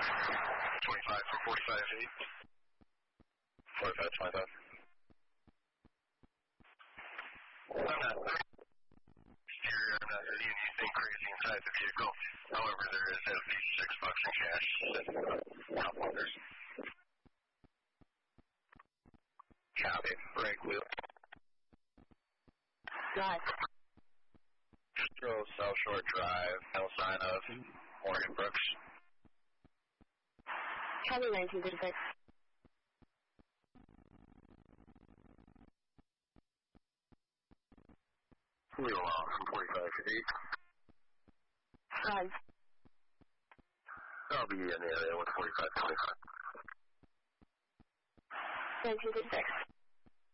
25 for 45 feet. 45, 25. I'm not seeing anything crazy inside the vehicle. However, there is at least $6 in cash sitting in the top loaders. Copy. Brake wheel. Drive. Stroh, South Shore Drive. No sign of Morgan Brooks. Copy 1936. Wheel off from 45 feet. Drive. I'll be in the area with 45, 25. 1936.